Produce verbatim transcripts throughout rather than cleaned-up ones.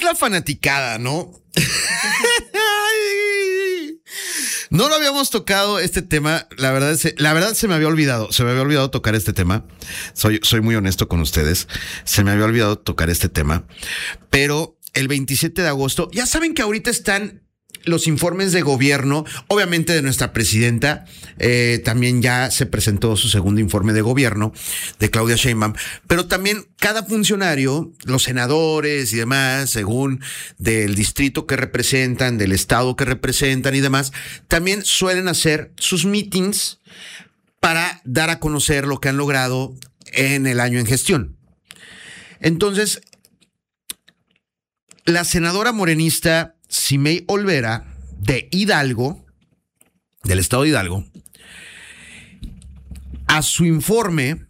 la fanaticada, ¿no? No lo habíamos tocado este tema, la verdad, se, la verdad se me había olvidado, se me había olvidado tocar este tema. Soy, soy muy honesto con ustedes, se me había olvidado tocar este tema, pero el veintisiete de agosto, ya saben que ahorita están los informes de gobierno, obviamente de nuestra presidenta, eh, también ya se presentó su segundo informe de gobierno de Claudia Sheinbaum, pero también cada funcionario, los senadores y demás, según del distrito que representan, del estado que representan y demás, también suelen hacer sus meetings para dar a conocer lo que han logrado en el año en gestión. Entonces, la senadora morenista Simei Olvera, de Hidalgo, del estado de Hidalgo, a su informe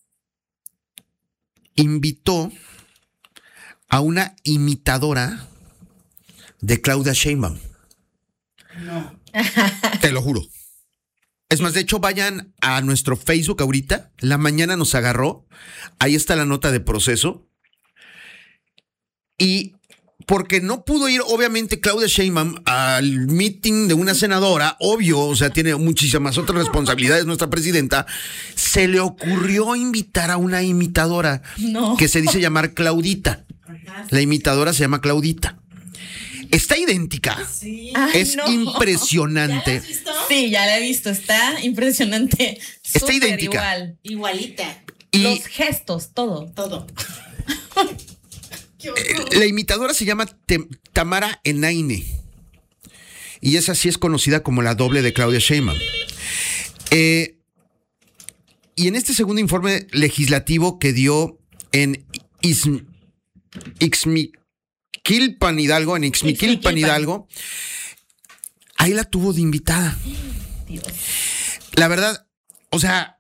invitó a una imitadora de Claudia Sheinbaum. No. Te lo juro. Es más, de hecho, vayan a nuestro Facebook ahorita. La mañana nos agarró. Ahí está la nota de Proceso. Y porque no pudo ir, obviamente, Claudia Sheinbaum al meeting de una senadora, obvio, o sea, tiene muchísimas otras responsabilidades nuestra presidenta, se le ocurrió invitar a una imitadora no. que se dice llamar Claudita. La imitadora se llama Claudita. Está idéntica. Sí. Es Ay, no. impresionante. ¿Ya la has visto? Sí, ya la he visto. Está impresionante. Está Súper idéntica. Igual. Igualita. Y los gestos, todo. Todo. La imitadora se llama Tem- Tamara Enaine. Y esa sí es conocida como la doble de Claudia Sheinbaum. Eh, y en este segundo informe legislativo que dio en Ism- Ixmiquilpan Hidalgo, en Ixmiquilpan Hidalgo, ahí la tuvo de invitada. Dios. La verdad, o sea,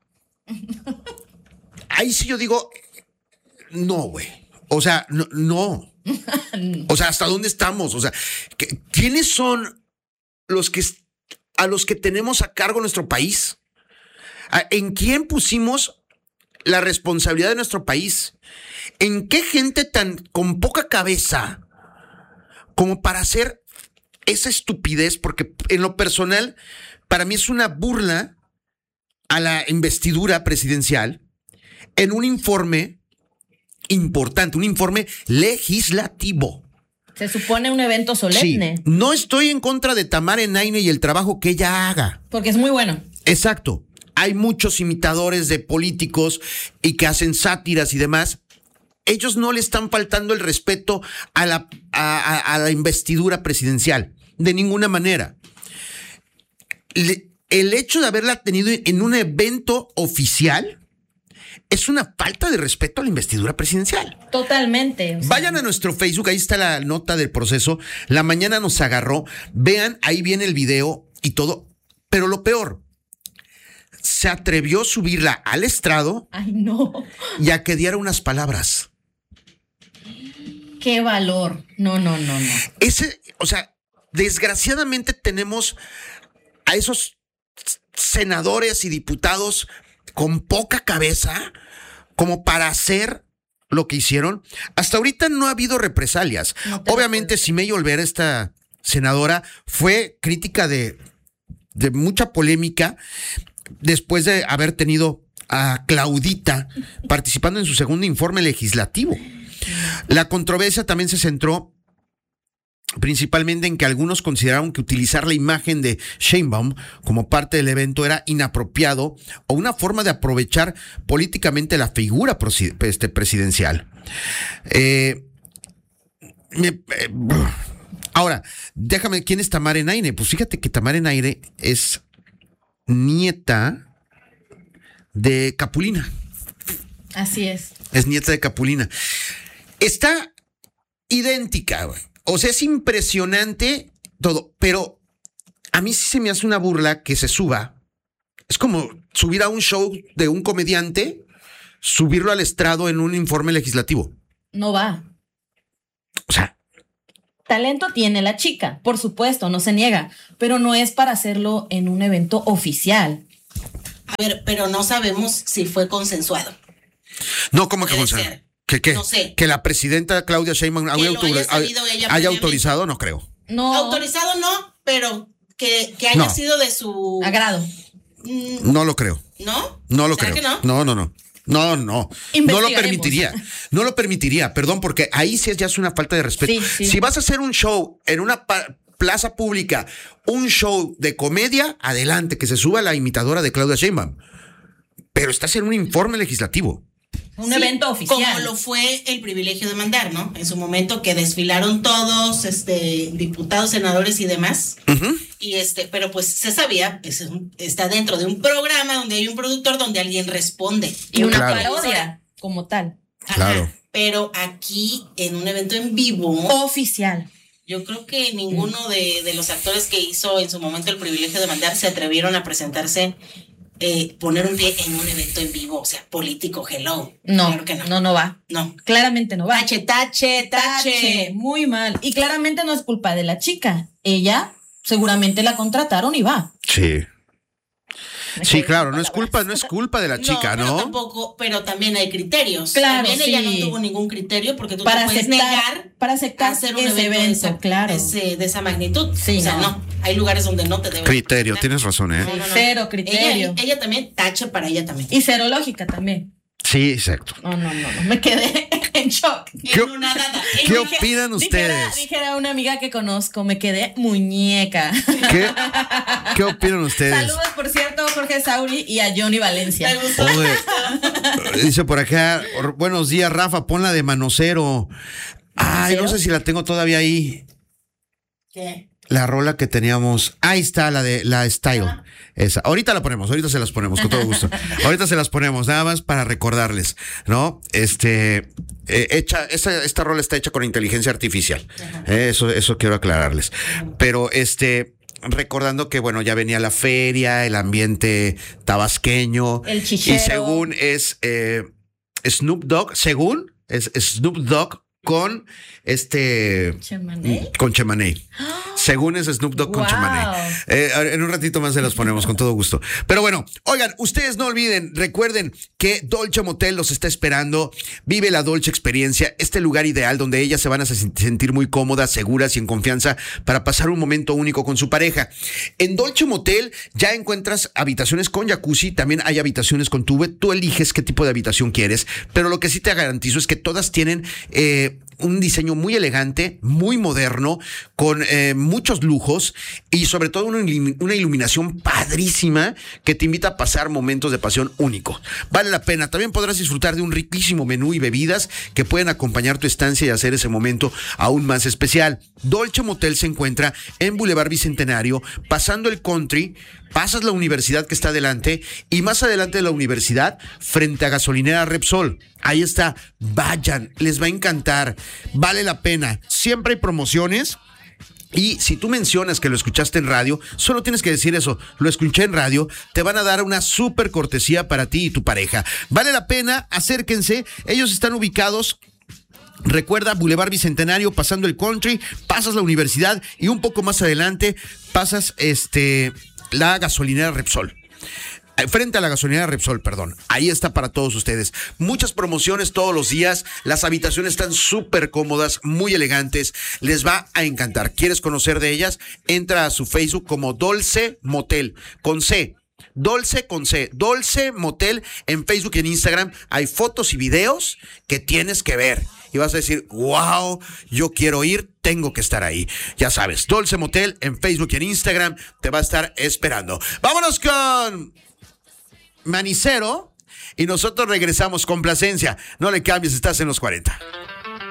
ahí sí yo digo, no, güey. O sea, no, no. O sea, ¿hasta dónde estamos? O sea, ¿quiénes son los que a los que tenemos a cargo nuestro país? ¿En quién pusimos la responsabilidad de nuestro país? ¿En qué gente tan con poca cabeza como para hacer esa estupidez? Porque en lo personal, para mí es una burla a la investidura presidencial en un informe importante, un informe legislativo. Se supone un evento solemne. Sí, no estoy en contra de Tamara Enaine y el trabajo que ella haga. Porque es muy bueno. Exacto. Hay muchos imitadores de políticos y que hacen sátiras y demás. Ellos no le están faltando el respeto a la, a, a, a la investidura presidencial. De ninguna manera. Le, el hecho de haberla tenido en un evento oficial es una falta de respeto a la investidura presidencial. Totalmente. O sea, vayan a nuestro Facebook, ahí está la nota del Proceso. La mañana nos agarró. Vean, ahí viene el video y todo. Pero lo peor, se atrevió a subirla al estrado. Ay, no. Y a que diera unas palabras. Qué valor. No, no, no, no. Ese, o sea, desgraciadamente tenemos a esos senadores y diputados con poca cabeza como para hacer lo que hicieron. Hasta ahorita no ha habido represalias. No Obviamente, Simei Olvera, esta senadora, fue crítica de, de mucha polémica después de haber tenido a Claudita participando en su segundo informe legislativo. La controversia también se centró principalmente en que algunos consideraron que utilizar la imagen de Sheinbaum como parte del evento era inapropiado o una forma de aprovechar políticamente la figura este, presidencial. Eh, me, eh, ahora, déjame, ¿quién es Tamara Enaine? Pues fíjate que Tamara Enaine es nieta de Capulina. Así es. Es nieta de Capulina. Está idéntica, güey. O sea, es impresionante todo, pero a mí sí se me hace una burla que se suba. Es como subir a un show de un comediante, subirlo al estrado en un informe legislativo. No va. O sea. Talento tiene la chica, por supuesto, no se niega, pero no es para hacerlo en un evento oficial. A ver, pero no sabemos si fue consensuado. No, ¿cómo que consensuado? ¿Que qué? No sé. Que la presidenta Claudia Sheinbaum haya, lo haya sabido ella haya previamente. autorizado, no creo. No. Autorizado no, pero que, que haya No. sido de su Agrado. Mm, No lo creo. ¿No? No lo ¿Será creo. que no? No, no, no. No, no. No lo Investigaremos. permitiría. No lo permitiría. Perdón, porque ahí sí es ya es una falta de respeto. Sí, sí. Si vas a hacer un show en una pa- plaza pública, un show de comedia, adelante, que se suba la imitadora de Claudia Sheinbaum. Pero estás en un informe legislativo. Un Sí, evento oficial. Como lo fue el privilegio de mandar, ¿no? En su momento que desfilaron todos, este, diputados, senadores y demás. Ujú. Y este, pero pues se sabía, es un- está dentro de un programa donde hay un productor donde alguien responde. Y una Claro. parodia como tal. Ajá. Claro. Pero aquí, en un evento en vivo, Oficial. yo creo que ninguno de, de los actores que hizo en su momento el privilegio de mandar se atrevieron a presentarse, eh, poner un pie en un evento en vivo, o sea, político, hello. No, Claro que no. no, no va. No. Claramente no va. Tache, tache, tache. Tache, muy mal. Y claramente no es culpa de la chica. Ella seguramente la contrataron y va. Sí. Me Sí, quedé claro, sin no es palabras. culpa, no es culpa de la chica, pero ¿no? tampoco, pero también hay criterios. Claro, también ella sí. no tuvo ningún criterio porque tú Para te puedes aceptar, negar para aceptar hacer un ese evento, evento, de, esa, claro. ese- de esa magnitud. Sí, o sea, no. no. Hay lugares donde no te deben. Criterio, aceptar. tienes razón, ¿eh? No, no, no. Cero criterio. Ella, ella también, tache para ella también. Y cero lógica también. Sí, exacto. No, no, no, no. Me quedé en shock. ¿Qué, En una dada. En ¿qué una- opinan Dijera, ustedes? dijera una amiga que conozco, me quedé muñeca. ¿Qué, ¿Qué opinan ustedes? Saludos, por cierto, a Jorge Sauri y a Johnny Valencia. Me gustó. Oye, dice por acá, buenos días, Rafa, ponla de Manocero. Ay, no sé si la tengo todavía ahí. ¿Qué? La rola que teníamos. Ahí está, la de la Style. Esa. Ahorita la ponemos, ahorita se las ponemos, con todo gusto. Ahorita se las ponemos, nada más para recordarles, ¿no? Este, eh, hecha, esta, esta rola está hecha con inteligencia artificial. Eh, eso, eso quiero aclararles. Pero este, recordando que, bueno, ya venía la feria, el ambiente tabasqueño. El chichero. Y según es eh, Snoop Dogg, según es Snoop Dogg con este Chemané. con Chemané. Según es Snoop Dogg con Wow. Chemané. Eh, en un ratito más se las ponemos con todo gusto. Pero bueno, oigan, ustedes no olviden, recuerden que Dolce Motel los está esperando. Vive la Dolce experiencia, este lugar ideal donde ellas se van a sentir muy cómodas, seguras y en confianza para pasar un momento único con su pareja. En Dolce Motel ya encuentras habitaciones con jacuzzi, también hay habitaciones con tubo. Tú eliges qué tipo de habitación quieres, pero lo que sí te garantizo es que todas tienen eh, un diseño muy elegante, muy moderno, con eh, muchos lujos y sobre todo una, una iluminación padrísima que te invita a pasar momentos de pasión único. Vale la pena. También podrás disfrutar de un riquísimo menú y bebidas que pueden acompañar tu estancia y hacer ese momento aún más especial. Dolce Motel se encuentra en Boulevard Bicentenario, pasando el Country, pasas la universidad que está adelante y más adelante de la universidad, frente a Gasolinera Repsol. Ahí está, vayan, les va a encantar, vale la pena. Siempre hay promociones. Y si tú mencionas que lo escuchaste en radio, solo tienes que decir eso, lo escuché en radio, te van a dar una súper cortesía para ti y tu pareja. Vale la pena, acérquense, ellos están ubicados. Recuerda, Boulevard Bicentenario, pasando el Country, pasas la universidad y un poco más adelante pasas este la Gasolinera Repsol. Frente a la Gasolinera Repsol, perdón. Ahí está para todos ustedes. Muchas promociones todos los días. Las habitaciones están súper cómodas, muy elegantes. Les va a encantar. ¿Quieres conocer de ellas? Entra a su Facebook como Dolce Motel, con C. Dolce con C, Dolce Motel en Facebook y en Instagram. Hay fotos y videos que tienes que ver. Y vas a decir, wow, yo quiero ir, tengo que estar ahí. Ya sabes, Dolce Motel en Facebook y en Instagram te va a estar esperando. Vámonos con Manicero y nosotros regresamos con Plasencia. No le cambies, estás en los cuarenta.